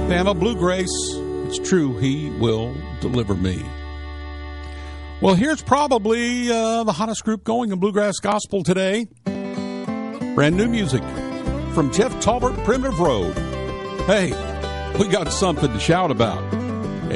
Alabama Bluegrass. It's true, he will deliver me. Well, here's probably the hottest group going in bluegrass gospel today. Brand new music from Jeff Talbert, Primitive Road. Hey, we got something to shout about.